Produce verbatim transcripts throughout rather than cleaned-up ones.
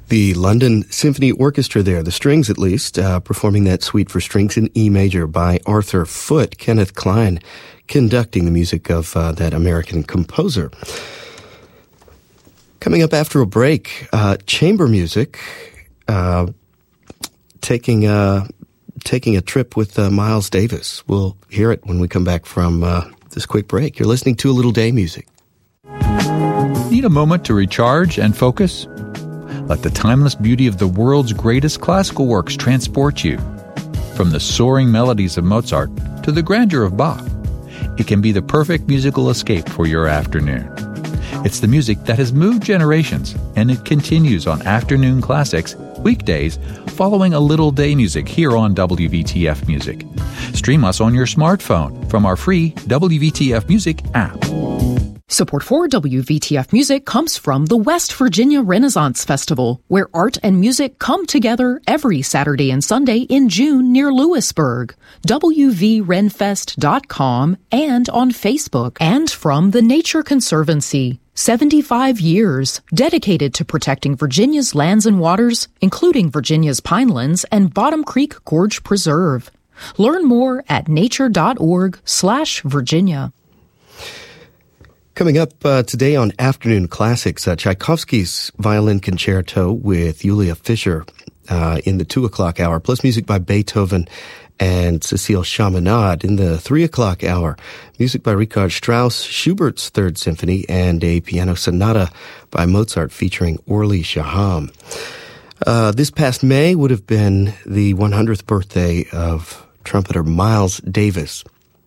The London Symphony Orchestra there, the strings at least, uh, performing that suite for strings in E major by Arthur Foote, Kenneth Klein conducting the music of uh, that American composer. Coming up after a break, uh, chamber music, uh, taking, uh, taking a trip with uh, Miles Davis. We'll hear it when we come back from uh, this quick break. You're listening to A Little Day Music. Need a moment to recharge and focus? Let the timeless beauty of the world's greatest classical works transport you. From the soaring melodies of Mozart to the grandeur of Bach, it can be the perfect musical escape for your afternoon. It's the music that has moved generations, and it continues on Afternoon Classics, weekdays, following A Little Day Music here on W V T F Music. Stream us on your smartphone from our free W V T F Music app. Support for W V T F Music comes from the West Virginia Renaissance Festival, where art and music come together every Saturday and Sunday in June near Lewisburg. W V renfest dot com and on Facebook. And from the Nature Conservancy. seventy-five years dedicated to protecting Virginia's lands and waters, including Virginia's pinelands and Bottom Creek Gorge Preserve. Learn more at nature.org slash Virginia. Coming up uh, today on Afternoon Classics, uh, Tchaikovsky's Violin Concerto with Julia Fischer uh, in the two o'clock hour, plus music by Beethoven and Cecile Chaminade in the three o'clock hour. Music by Richard Strauss, Schubert's Third Symphony, and a piano sonata by Mozart featuring Orly Shaham. Uh, this past May would have been the one hundredth birthday of trumpeter Miles Davis.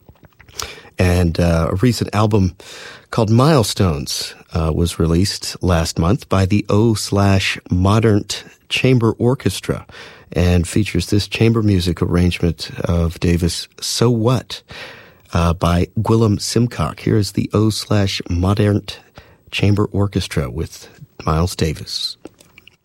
And uh, a recent album called Milestones uh, was released last month by the O slash Modern Chamber Orchestra and features this chamber music arrangement of Davis' So What uh, by Gwilym Simcock. Here is the O slash Modern Chamber Orchestra with Miles Davis.